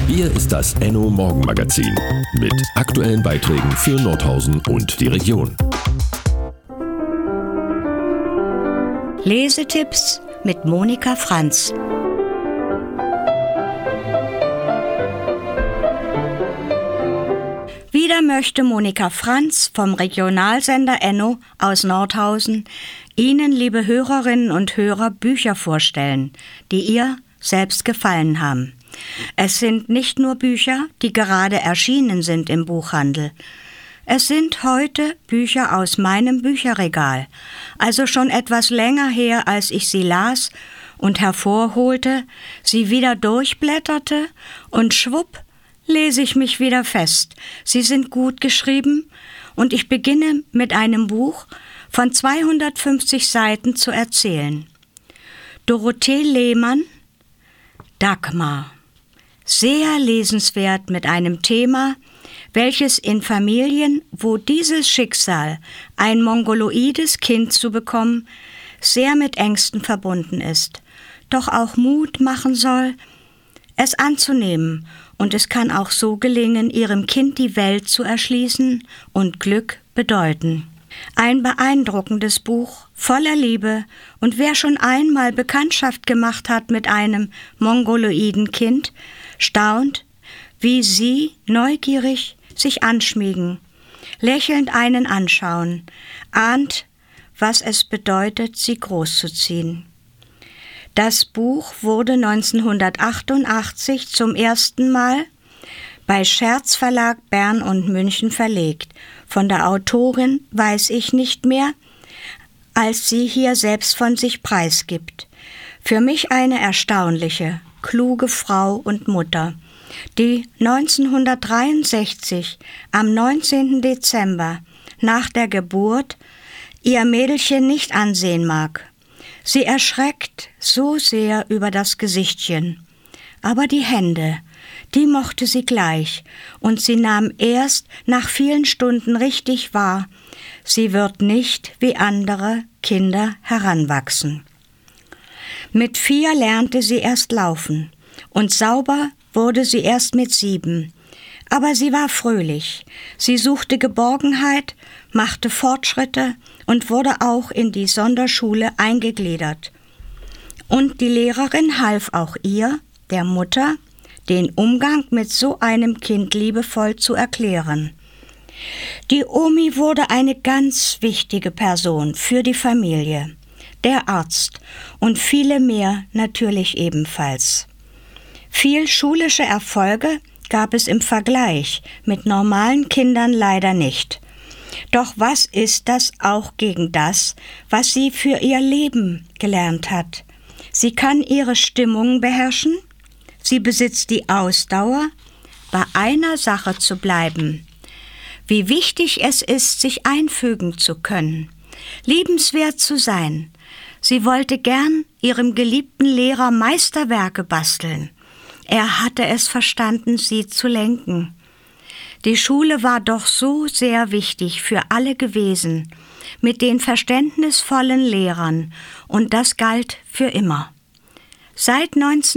Hier ist das Enno Morgenmagazin mit aktuellen Beiträgen für Nordhausen und die Region. Lesetipps mit Monika Franz. Wieder möchte Monika Franz vom Regionalsender Enno aus Nordhausen Ihnen, liebe Hörerinnen und Hörer, Bücher vorstellen, die ihr selbst gefallen haben. Es sind nicht nur Bücher, die gerade erschienen sind im Buchhandel. Es sind heute Bücher aus meinem Bücherregal, also schon etwas länger her, als ich sie las und hervorholte, sie wieder durchblätterte und schwupp, lese ich mich wieder fest. Sie sind gut geschrieben und ich beginne mit einem Buch von 250 Seiten zu erzählen. Dorothee Lehmann, Dagmar. Sehr lesenswert mit einem Thema, welches in Familien, wo dieses Schicksal, ein mongoloides Kind zu bekommen, sehr mit Ängsten verbunden ist, doch auch Mut machen soll, es anzunehmen, und es kann auch so gelingen, ihrem Kind die Welt zu erschließen und Glück bedeuten. Ein beeindruckendes Buch, voller Liebe, und wer schon einmal Bekanntschaft gemacht hat mit einem mongoloiden Kind, staunt, wie sie neugierig sich anschmiegen, lächelnd einen anschauen, ahnt, was es bedeutet, sie großzuziehen. Das Buch wurde 1988 zum ersten Mal bei Scherz Verlag Bern und München verlegt. Von der Autorin weiß ich nicht mehr, als sie hier selbst von sich preisgibt. Für mich eine erstaunliche, kluge Frau und Mutter, die 1963 am 19. Dezember nach der Geburt ihr Mädelchen nicht ansehen mag. Sie erschreckt so sehr über das Gesichtchen. Aber die Hände, die mochte sie gleich, und sie nahm erst nach vielen Stunden richtig wahr, sie wird nicht wie andere Kinder heranwachsen. Mit 4 lernte sie erst laufen, und sauber wurde sie erst mit 7. Aber sie war fröhlich, sie suchte Geborgenheit, machte Fortschritte und wurde auch in die Sonderschule eingegliedert. Und die Lehrerin half auch ihr, der Mutter, den Umgang mit so einem Kind liebevoll zu erklären. Die Omi wurde eine ganz wichtige Person für die Familie, der Arzt und viele mehr natürlich ebenfalls. Viel schulische Erfolge gab es im Vergleich mit normalen Kindern leider nicht. Doch was ist das auch gegen das, was sie für ihr Leben gelernt hat? Sie kann ihre Stimmung beherrschen, sie besitzt die Ausdauer, bei einer Sache zu bleiben. Wie wichtig es ist, sich einfügen zu können, liebenswert zu sein. Sie wollte gern ihrem geliebten Lehrer Meisterwerke basteln. Er hatte es verstanden, sie zu lenken. Die Schule war doch so sehr wichtig für alle gewesen, mit den verständnisvollen Lehrern, und das galt für immer. Seit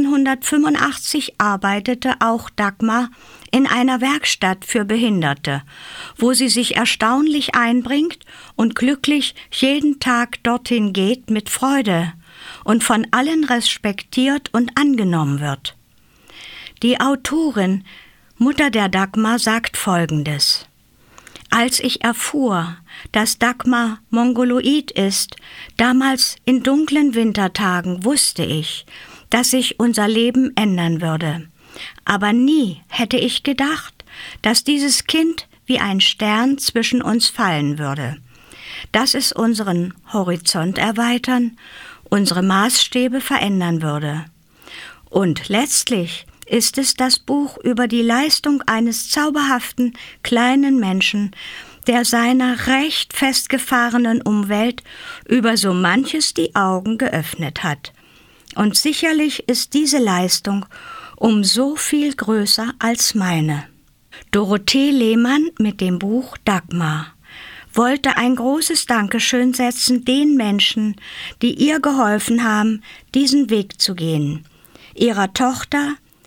1985 arbeitete auch Dagmar in einer Werkstatt für Behinderte, wo sie sich erstaunlich einbringt und glücklich jeden Tag dorthin geht mit Freude und von allen respektiert und angenommen wird. Die Autorin, Mutter der Dagmar, sagt Folgendes: Als ich erfuhr, dass Dagmar mongoloid ist, damals in dunklen Wintertagen, wusste ich, dass sich unser Leben ändern würde. Aber nie hätte ich gedacht, dass dieses Kind wie ein Stern zwischen uns fallen würde, dass es unseren Horizont erweitern, unsere Maßstäbe verändern würde. Und letztlich ist es das Buch über die Leistung eines zauberhaften kleinen Menschen, der seiner recht festgefahrenen Umwelt über so manches die Augen geöffnet hat. Und sicherlich ist diese Leistung um so viel größer als meine. Dorothee Lehmann mit dem Buch Dagmar wollte ein großes Dankeschön setzen den Menschen, die ihr geholfen haben, diesen Weg zu gehen. Ihrer Tochter